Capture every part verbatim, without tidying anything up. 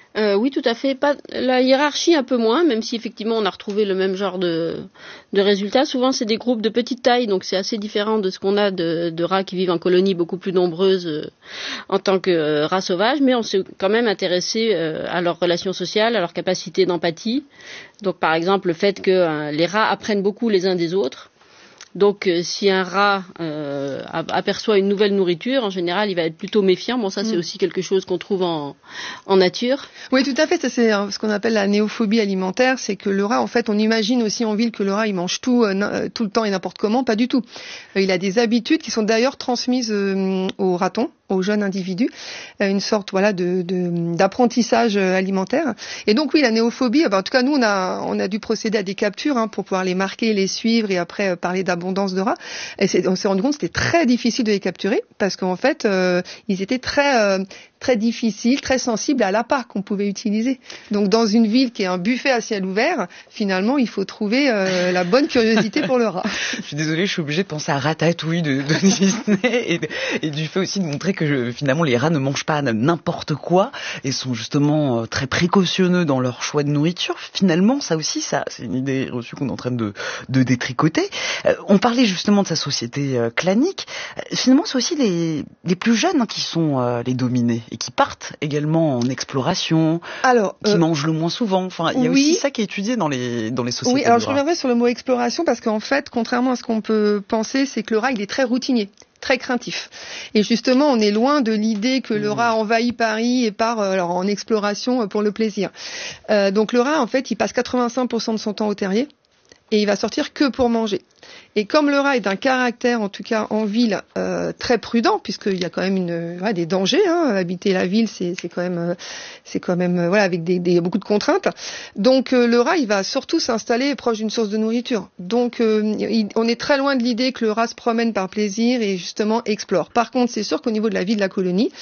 Euh, oui, tout à fait. Pas la hiérarchie un peu moins, même si effectivement on a retrouvé le même genre de, de résultats. Souvent, c'est des groupes de petite taille, donc c'est assez différent de ce qu'on a de, de rats qui vivent en colonies beaucoup plus nombreuses euh, en tant que euh, rats sauvages. Mais on s'est quand même intéressé euh, à leurs relations sociales, à leur capacité d'empathie. Donc, par exemple, le fait que euh, les rats apprennent beaucoup les uns des autres. Donc, euh, si un rat euh, aperçoit une nouvelle nourriture, en général, il va être plutôt méfiant. Bon, ça, c'est mmh. aussi quelque chose qu'on trouve en, en nature. Oui, tout à fait. Ça, c'est ce qu'on appelle la néophobie alimentaire. C'est que le rat, en fait, on imagine aussi en ville que le rat, il mange tout, euh, tout le temps et n'importe comment. Pas du tout. Euh, il a des habitudes qui sont d'ailleurs transmises euh, aux ratons, aux jeunes individus. Euh, une sorte, voilà, de, de d'apprentissage alimentaire. Et donc, oui, la néophobie. Ben, en tout cas, nous, on a, on a dû procéder à des captures hein, pour pouvoir les marquer, les suivre et après euh, parler d'abondance de rats. Et c'est, on s'est rendu compte que c'était très difficile de les capturer parce qu'en fait, euh, ils étaient très euh, très difficiles, très sensibles à l'appât qu'on pouvait utiliser. Donc, dans une ville qui est un buffet à ciel ouvert, finalement, il faut trouver euh, la bonne curiosité pour le rat. Je suis désolée, je suis obligée de penser à Ratatouille de, de Disney et, et du fait aussi de montrer que je, finalement les rats ne mangent pas n'importe quoi et sont justement euh, très précautionneux dans leur choix de nourriture. Finalement, ça aussi, ça, c'est une idée reçue qu'on est en train de, de détricoter. Euh, on parlait justement de sa société euh, clanique. Euh, finalement, c'est aussi les, les plus jeunes hein, qui sont euh, les dominés et qui partent également en exploration, alors, qui euh, mangent le moins souvent. Enfin, il y a oui. aussi ça qui est étudié dans les dans les sociétés. Oui, alors je reviendrai sur le mot exploration parce qu'en fait, contrairement à ce qu'on peut penser, c'est que le rat il est très routinier, très craintif. Et justement, on est loin de l'idée que mmh. le rat envahit Paris et part euh, alors, en exploration pour le plaisir. Euh, donc le rat, en fait, il passe quatre-vingt-cinq pour cent de son temps au terrier et il va sortir que pour manger. Et comme le rat est d'un caractère, en tout cas en ville, euh, très prudent, puisqu'il y a quand même une, ouais, des dangers, hein, habiter la ville, c'est, c'est quand même, euh, c'est quand même, euh, voilà, avec des, des beaucoup de contraintes. Donc euh, le rat, il va surtout s'installer proche d'une source de nourriture. Donc euh, il, on est très loin de l'idée que le rat se promène par plaisir et justement explore. Par contre, c'est sûr qu'au niveau de la vie de la colonie,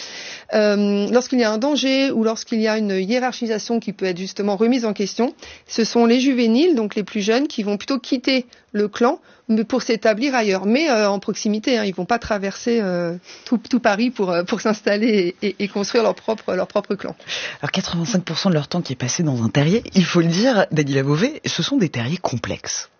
euh, lorsqu'il y a un danger ou lorsqu'il y a une hiérarchisation qui peut être justement remise en question, ce sont les juvéniles, donc les plus jeunes, qui vont plutôt quitter le clan pour s'établir ailleurs, mais euh, en proximité. Hein, ils vont pas traverser euh, tout, tout Paris pour euh, pour s'installer et, et construire leur propre leur propre clan. Alors quatre-vingt-cinq pour cent de leur temps qui est passé dans un terrier, il faut le dire, Dalila Beauvais, ce sont des terriers complexes.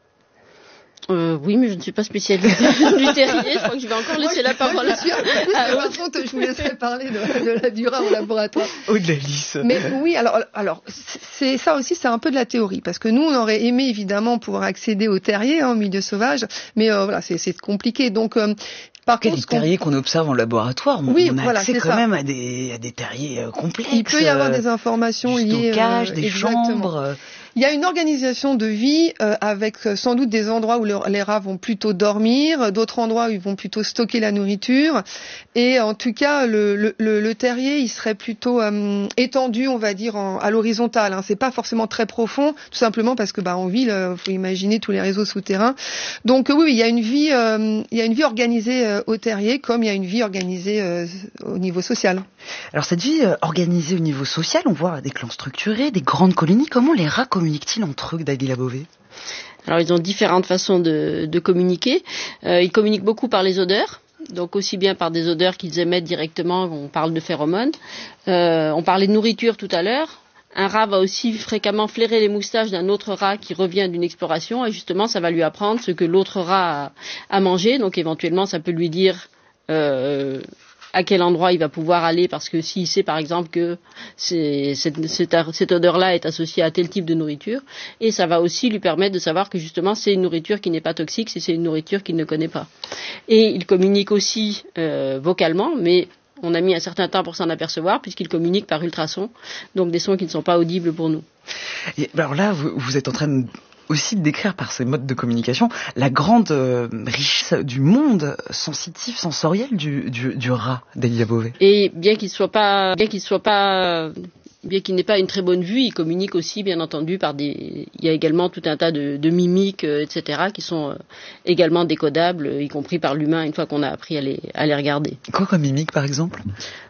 Euh, oui, mais je ne suis pas spécialiste du terrier. Je crois que je vais encore laisser la parole. Par contre, je vous laisserai parler de, de la du rat au laboratoire. Oh, de la lisse. Mais oui, alors, alors, c'est ça aussi, c'est un peu de la théorie, parce que nous, on aurait aimé évidemment pouvoir accéder au terrier, hein, au milieu sauvage, mais euh, voilà, c'est, c'est compliqué. Donc, euh, par contre, les terriers qu'on... qu'on observe en laboratoire, on, oui, on a voilà, accès quand ça. même à des, à des terriers euh, complexes. Il peut y avoir des informations du liées, stockage, euh, des exactement. chambres. Il y a une organisation de vie euh, avec euh, sans doute des endroits où le, les rats vont plutôt dormir, d'autres endroits où ils vont plutôt stocker la nourriture. Et en tout cas, le, le, le, le terrier, il serait plutôt euh, étendu, on va dire, en, à l'horizontale. Hein. C'est pas forcément très profond, tout simplement parce que, bah, en ville, euh, faut imaginer tous les réseaux souterrains. Donc euh, oui, oui, il y a une vie, euh, il y a une vie organisée euh, au terrier, comme il y a une vie organisée euh, au niveau social. Alors cette vie euh, organisée au niveau social, on voit des clans structurés, des grandes colonies. Comment les rats communiquent-ils entre eux, Dalila Beauvais ? Alors ils ont différentes façons de, de communiquer. Euh, ils communiquent beaucoup par les odeurs. Donc aussi bien par des odeurs qu'ils émettent directement, on parle de phéromones. Euh, on parlait de nourriture tout à l'heure. Un rat va aussi fréquemment flairer les moustaches d'un autre rat qui revient d'une exploration et justement ça va lui apprendre ce que l'autre rat a, a mangé. Donc éventuellement ça peut lui dire euh, à quel endroit il va pouvoir aller parce que s'il sait par exemple que c'est, cette, cette, cette odeur-là est associée à tel type de nourriture, et ça va aussi lui permettre de savoir que justement c'est une nourriture qui n'est pas toxique, c'est une nourriture qu'il ne connaît pas. Et il communique aussi euh, vocalement, mais on a mis un certain temps pour s'en apercevoir puisqu'il communique par ultrasons, donc des sons qui ne sont pas audibles pour nous. Et alors là, vous, vous êtes en train de aussi de décrire par ces modes de communication la grande euh, richesse du monde sensitif, sensoriel du, du, du rat, Dalila Beauvais. Et bien qu'il soit pas, bien qu'il soit pas, bien qu'il n'ait pas une très bonne vue, il communique aussi, bien entendu, par des. Il y a également tout un tas de, de mimiques, euh, et cetera, qui sont euh, également décodables, y compris par l'humain une fois qu'on a appris à les, à les regarder. Quoi comme mimiques, par exemple ?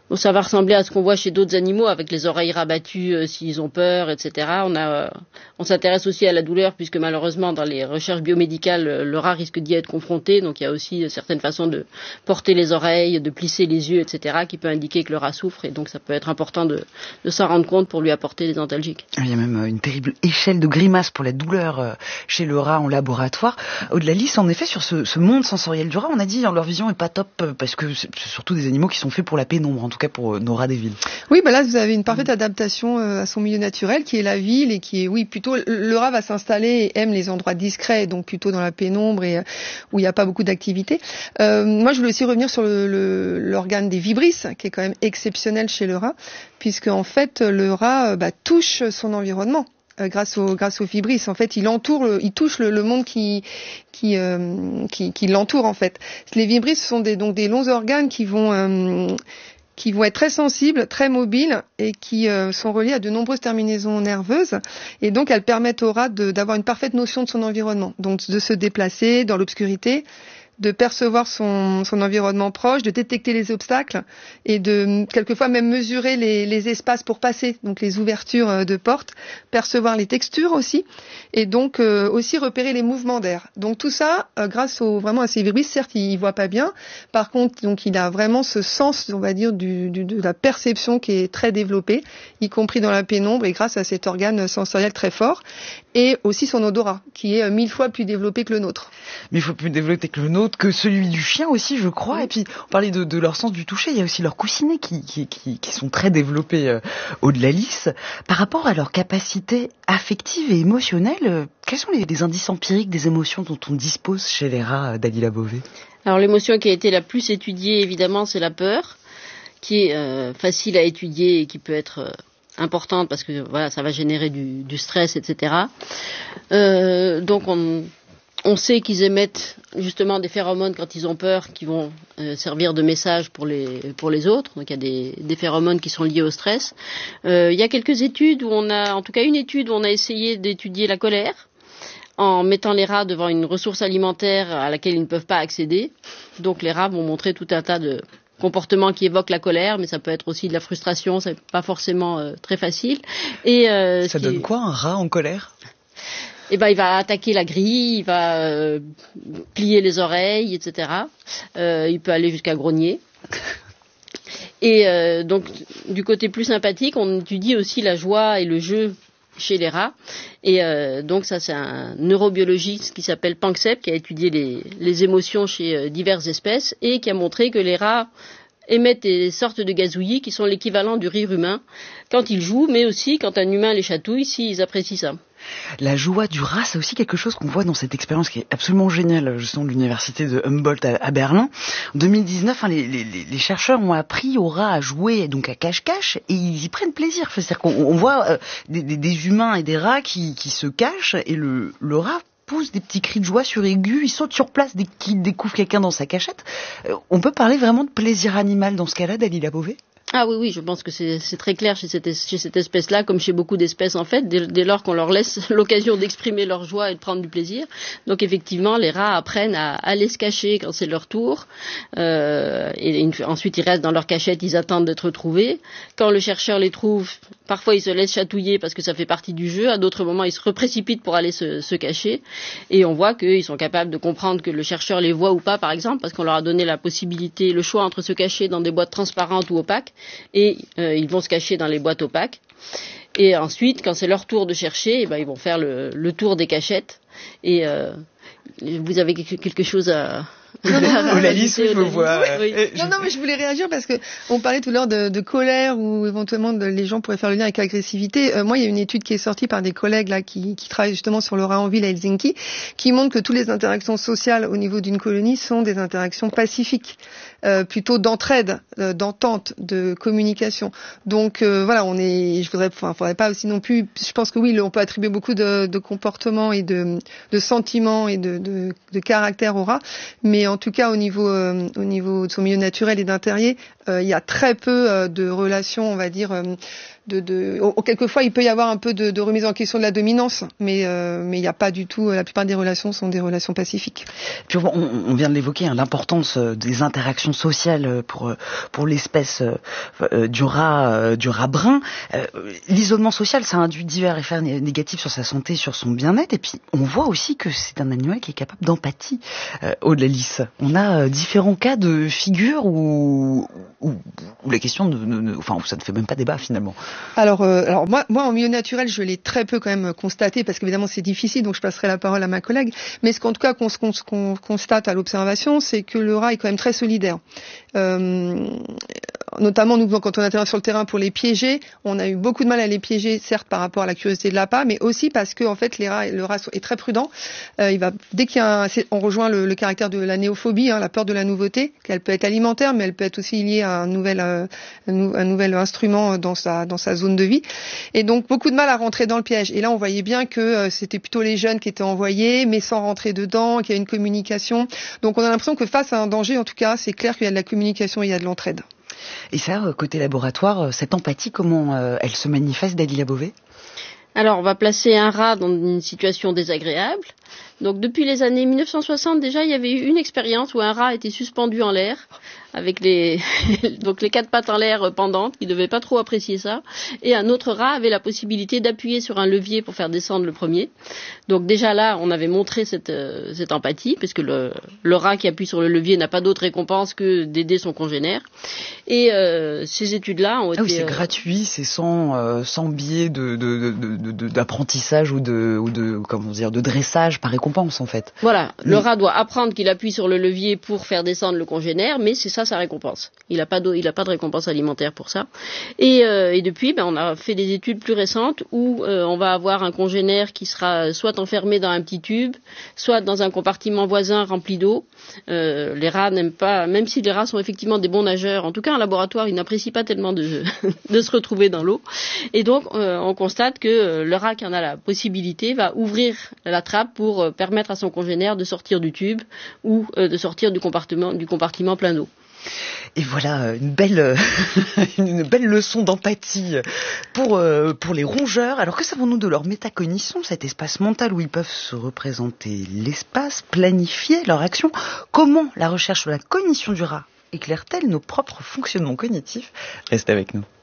Donc ça va ressembler à ce qu'on voit chez d'autres animaux avec les oreilles rabattues euh, s'ils ont peur, et cetera. On a, euh, on s'intéresse aussi à la douleur puisque malheureusement dans les recherches biomédicales, euh, le rat risque d'y être confronté. Donc il y a aussi euh, certaines façons de porter les oreilles, de plisser les yeux, et cetera qui peut indiquer que le rat souffre et donc ça peut être important de, de s'en rendre compte pour lui apporter des antalgiques. Il y a même une terrible échelle de grimaces pour la douleur euh, chez le rat en laboratoire. Au-delà de Lys, en effet, sur ce, ce monde sensoriel du rat, on a dit hein, leur vision est pas top euh, parce que c'est surtout des animaux qui sont faits pour la pénombre, en tout cas pour euh, nos rats des villes. Oui, bah là vous avez une parfaite adaptation euh, à son milieu naturel qui est la ville et qui est, oui, plutôt le rat va s'installer et aime les endroits discrets, donc plutôt dans la pénombre et euh, où il n'y a pas beaucoup d'activité. Euh, moi, je voulais aussi revenir sur le, le, l'organe des vibrisses, qui est quand même exceptionnel chez le rat, puisque en fait le rat euh, bah, touche son environnement. Grâce au grâce aux vibrisses, en fait, il entoure, le, il touche le, le monde qui qui, euh, qui qui l'entoure en fait. Les vibrisses sont des donc des longs organes qui vont euh, qui vont être très sensibles, très mobiles et qui euh, sont reliés à de nombreuses terminaisons nerveuses. Et donc, elles permettent au rat de, d'avoir une parfaite notion de son environnement, donc de se déplacer dans l'obscurité, de percevoir son, son environnement proche, de détecter les obstacles et de quelquefois même mesurer les, les espaces pour passer, donc les ouvertures de portes, percevoir les textures aussi et donc euh, aussi repérer les mouvements d'air. Donc tout ça euh, grâce au, vraiment à ces vibrisses, certes il, il voit pas bien, par contre donc il a vraiment ce sens, on va dire, du, du, de la perception qui est très développé, y compris dans la pénombre et grâce à cet organe sensoriel très fort et aussi son odorat qui est mille fois plus développé que le nôtre. Mais il faut plus développer que le nôtre, que celui du chien aussi, je crois. Oui. Et puis, on parlait de, de leur sens du toucher. Il y a aussi leurs coussinets qui, qui, qui, qui sont très développés euh, au-delà de Lys. Par rapport à leur capacité affective et émotionnelle, euh, quels sont les, les indices empiriques des émotions dont on dispose chez les rats, euh, Dalila Bové ? Alors, l'émotion qui a été la plus étudiée, évidemment, c'est la peur, qui est euh, facile à étudier et qui peut être euh, importante parce que voilà, ça va générer du, du stress, et cetera. Euh, donc, on... On sait qu'ils émettent justement des phéromones quand ils ont peur qui vont euh, servir de message pour les pour les autres. Donc il y a des, des phéromones qui sont liés au stress. Euh, il y a quelques études où on a, en tout cas une étude où on a essayé d'étudier la colère en mettant les rats devant une ressource alimentaire à laquelle ils ne peuvent pas accéder. Donc les rats vont montrer tout un tas de comportements qui évoquent la colère, mais ça peut être aussi de la frustration, c'est pas forcément euh, très facile. Et euh, ça donne quoi un rat en colère ? Eh ben, il va attaquer la grille, il va euh, plier les oreilles, et cetera. Euh, il peut aller jusqu'à grogner. Et euh, donc, du côté plus sympathique, on étudie aussi la joie et le jeu chez les rats. Et euh, donc, ça, c'est un neurobiologiste qui s'appelle Panksepp, qui a étudié les, les émotions chez euh, diverses espèces et qui a montré que les rats émettent des sortes de gazouillis qui sont l'équivalent du rire humain quand ils jouent, mais aussi quand un humain les chatouille, s'ils apprécient ça. La joie du rat, c'est aussi quelque chose qu'on voit dans cette expérience qui est absolument géniale, justement, de l'université de Humboldt à, à Berlin. En deux mille dix-neuf, hein, les, les, les chercheurs ont appris aux rats à jouer donc à cache-cache et ils y prennent plaisir. C'est-à-dire qu'on on voit euh, des, des, des humains et des rats qui, qui se cachent et le, le rat pousse des petits cris de joie sur aigu, il saute sur place dès qu'il découvre quelqu'un dans sa cachette. Euh, on peut parler vraiment de plaisir animal dans ce cas-là, Dalila Bové ? Ah oui, oui, je pense que c'est, c'est très clair chez cette, chez cette espèce-là, comme chez beaucoup d'espèces en fait, dès, dès lors qu'on leur laisse l'occasion d'exprimer leur joie et de prendre du plaisir. Donc effectivement, les rats apprennent à aller se cacher quand c'est leur tour. Euh, et une, ensuite, ils restent dans leur cachette, ils attendent d'être retrouvés. Quand le chercheur les trouve, parfois ils se laissent chatouiller parce que ça fait partie du jeu. À d'autres moments, ils se reprécipitent pour aller se, se cacher. Et on voit qu'ils sont capables de comprendre que le chercheur les voit ou pas, par exemple, parce qu'on leur a donné la possibilité, le choix entre se cacher dans des boîtes transparentes ou opaques. Et euh, ils vont se cacher dans les boîtes opaques. Et ensuite, quand c'est leur tour de chercher, eh ben, ils vont faire le, le tour des cachettes. Et euh, vous avez quelque chose à... Non, non, non, la liste, je vois. Oui. Non, non, mais je voulais réagir parce que on parlait tout à l'heure de, de colère ou éventuellement de, les gens pourraient faire le lien avec l'agressivité. Euh, moi, il y a une étude qui est sortie par des collègues là qui, qui travaillent justement sur le rat en ville à Helsinki, qui montre que toutes les interactions sociales au niveau d'une colonie sont des interactions pacifiques, euh, plutôt d'entraide, euh, d'entente, de communication. Donc euh, voilà, on est. Je voudrais, enfin, faudrait pas aussi non plus. Je pense que oui, on peut attribuer beaucoup de, de comportements et de, de sentiments et de, de, de caractère au rat, mais en tout cas, au niveau, euh, au niveau de son milieu naturel et d'intérieur, euh, il y a très peu euh, de relations, on va dire, euh, de, de oh, quelquefois il peut y avoir un peu de, de remise en question de la dominance, mais euh, mais il n'y a pas du tout. La plupart des relations sont des relations pacifiques. Puis on, on vient de l'évoquer, hein, l'importance des interactions sociales pour pour l'espèce euh, du rat euh, du rat brun. Euh, l'isolement social, ça induit divers effets négatifs sur sa santé, sur son bien-être, et puis on voit aussi que c'est un animal qui est capable d'empathie. Euh, Aude Lalis, on a euh, différents cas de figures où, où, où la question, de, de, de, enfin, où ça ne fait même pas débat finalement. Alors, euh, alors moi, moi, en milieu naturel, je l'ai très peu quand même constaté parce qu'évidemment c'est difficile, donc je passerai la parole à ma collègue. Mais ce qu'en tout cas qu'on, qu'on, qu'on constate à l'observation, c'est que le rat est quand même très solidaire. Euh, notamment nous, quand on intervient sur le terrain pour les piéger, on a eu beaucoup de mal à les piéger, certes par rapport à la curiosité de l'appât, mais aussi parce que en fait les rats, le rat est très prudent. Euh, il va dès qu'il y a un, on rejoint le, le caractère de la néophobie, hein, la peur de la nouveauté, qu'elle peut être alimentaire, mais elle peut être aussi liée à un nouvel, euh, un, un nouvel instrument dans sa dans sa zone de vie. Et donc beaucoup de mal à rentrer dans le piège. Et là on voyait bien que euh, c'était plutôt les jeunes qui étaient envoyés, mais sans rentrer dedans, qu'il y a une communication. Donc on a l'impression que face à un danger, en tout cas, c'est clair qu'il y a de la communication et il y a de l'entraide. Et ça, côté laboratoire, cette empathie, comment euh, elle se manifeste, Dalila Beauvais ? Alors, on va placer un rat dans une situation désagréable. Donc, depuis les années mille neuf cent soixante, déjà, il y avait eu une expérience où un rat était suspendu en l'air, avec les, donc les quatre pattes en l'air pendantes, il ne devait pas trop apprécier ça. Et un autre rat avait la possibilité d'appuyer sur un levier pour faire descendre le premier. Donc, déjà là, on avait montré cette, euh, cette empathie, parce que le, le rat qui appuie sur le levier n'a pas d'autre récompense que d'aider son congénère. Et euh, ces études-là ont été... Ah oui, c'est euh, gratuit, c'est sans, euh, sans biais de, de, de, de, de, d'apprentissage ou de, ou de, comment dire, de dressage par récompense, en fait. Voilà, Mais... le rat doit apprendre qu'il appuie sur le levier pour faire descendre le congénère, mais c'est ça sa récompense. Il n'a pas de, il a pas de récompense alimentaire pour ça. Et, euh, et depuis, ben, on a fait des études plus récentes où euh, on va avoir un congénère qui sera soit enfermé dans un petit tube, soit dans un compartiment voisin rempli d'eau. Euh, les rats n'aiment pas, même si les rats sont effectivement des bons nageurs, en tout cas en laboratoire, ils n'apprécient pas tellement de, de se retrouver dans l'eau. Et donc, euh, on constate que euh, le rat qui en a la possibilité va ouvrir la trappe pour euh, permettre à son congénère de sortir du tube ou euh, de sortir du compartiment, du compartiment plein d'eau. Et voilà une belle, une belle leçon d'empathie pour, euh, pour les rongeurs. Alors que savons-nous de leur métacognition, cet espace mental où ils peuvent se représenter l'espace, planifier leur action? Comment la recherche sur la cognition du rat éclaire-t-elle nos propres fonctionnements cognitifs? Restez avec nous.